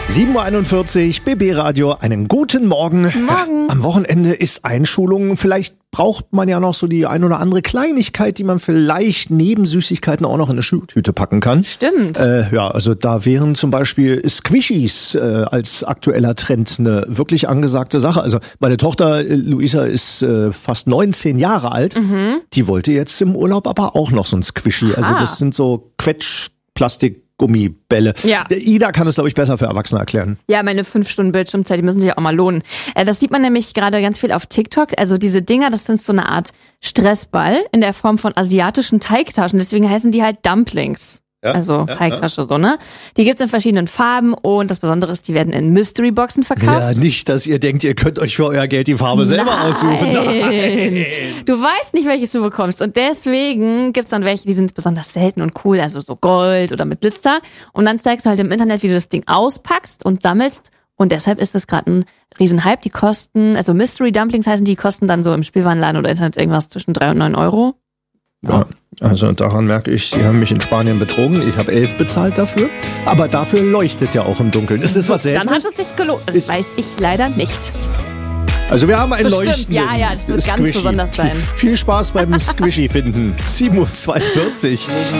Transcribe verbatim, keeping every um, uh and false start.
sieben Uhr einundvierzig, B B Radio, einen guten Morgen. Morgen. Am Wochenende ist Einschulung. Vielleicht braucht man ja noch so die ein oder andere Kleinigkeit, die man vielleicht neben Süßigkeiten auch noch in eine Schultüte packen kann. Stimmt. Äh, ja, also da wären zum Beispiel Squishies äh, als aktueller Trend eine wirklich angesagte Sache. Also meine Tochter äh, Luisa ist äh, fast neunzehn Jahre alt. Mhm. Die wollte jetzt im Urlaub aber auch noch so ein Squishy. Also Ah. das sind so Quetsch-Plastik- Gummibälle. Ja. Ida kann es, glaube ich, besser für Erwachsene erklären. Ja, meine fünf Stunden Bildschirmzeit, die müssen sich auch mal lohnen. Äh, Das sieht man nämlich gerade ganz viel auf TikTok. Also diese Dinger, das sind so eine Art Stressball in der Form von asiatischen Teigtaschen. Deswegen heißen die halt Dumplings. Ja, Also ja, Teigtasche, so, ne? Die gibt's in verschiedenen Farben und das Besondere ist, die werden in Mystery-Boxen verkauft. Ja, nicht, dass ihr denkt, ihr könnt euch für euer Geld die Farbe selber Nein. aussuchen. Nein. Du weißt nicht, welches du bekommst. Und deswegen gibt's dann welche, die sind besonders selten und cool, also so Gold oder mit Glitzer. Und dann zeigst du halt im Internet, wie du das Ding auspackst und sammelst. Und deshalb ist das gerade ein Riesenhype. Die kosten, also Mystery Dumplings heißen, die kosten dann so im Spielwarenladen oder Internet irgendwas zwischen drei und neun Euro. Ja, also daran merke ich, sie haben mich in Spanien betrogen. Ich habe elf bezahlt dafür. Aber dafür leuchtet ja auch im Dunkeln. Ist das was Dann hat Seltenes? es sich gelohnt. Das Ist- weiß ich leider nicht. Also wir haben ein Bestimmt, leuchtenden ja, ja, das wird ganz Squishy. besonders sein. Viel Spaß beim Squishy finden. sieben Uhr zweiundvierzig.